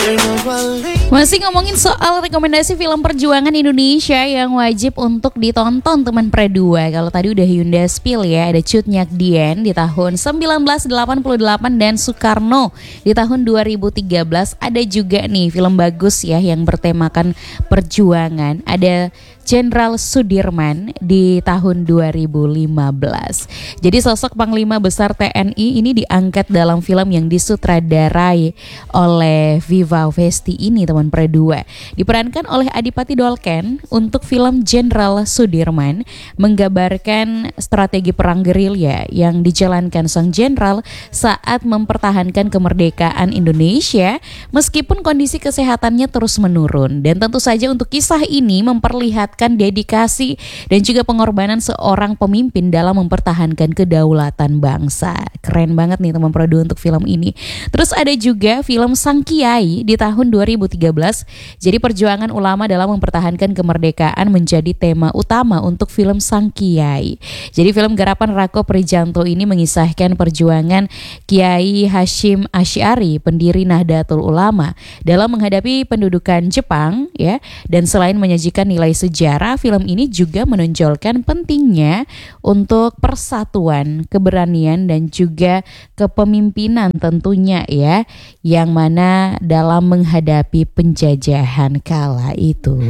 Masih ngomongin soal rekomendasi film perjuangan Indonesia yang wajib untuk ditonton teman Pre2. Kalau tadi udah Hyunda Spill ya, ada Cut Nyak Dien di tahun 1988 dan Soekarno di tahun 2013. Ada juga nih film bagus ya yang bertemakan perjuangan. Ada Jenderal Sudirman di tahun 2015. Jadi sosok Panglima Besar TNI ini diangkat dalam film yang disutradarai oleh Viva Vesti ini teman Pre2. Diperankan oleh Adipati Dolken. Untuk film Jenderal Sudirman menggambarkan strategi perang gerilya yang dijalankan sang jenderal saat mempertahankan kemerdekaan Indonesia meskipun kondisi kesehatannya terus menurun. Dan tentu saja untuk kisah ini memperlihatkan dedikasi dan juga pengorbanan seorang pemimpin dalam mempertahankan kedaulatan bangsa. Keren banget nih teman Pro2 untuk film ini. Terus ada juga film Sang Kiai di tahun 2013. Jadi perjuangan ulama dalam mempertahankan kemerdekaan menjadi tema utama untuk film Sang Kiai. Jadi film garapan Rako Prijanto ini mengisahkan perjuangan Kiai Hashim Asy'ari, pendiri Nahdlatul Ulama, dalam menghadapi pendudukan Jepang ya. Dan selain menyajikan nilai sejarah, film ini juga menonjolkan pentingnya untuk persatuan, keberanian dan juga kepemimpinan tentunya ya, yang mana dalam menghadapi penjajahan kala itu.